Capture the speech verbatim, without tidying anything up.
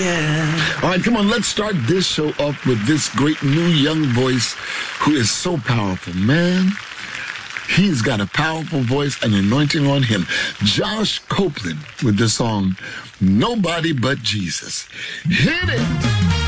Yeah. All right, come on, let's start this show off with this great new young voice who is so powerful, man. He's got a powerful voice and anointing on him. Josh Copeland with the song, Nobody But Jesus. Hit it!